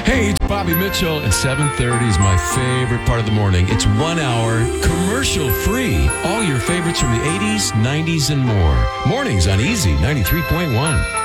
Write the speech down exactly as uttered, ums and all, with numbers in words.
Hey, it's Bobby Mitchell, and seven thirty is my favorite part of the morning. It's one hour, commercial-free. All your favorites from the eighties, nineties, and more. Mornings on Easy ninety-three point one.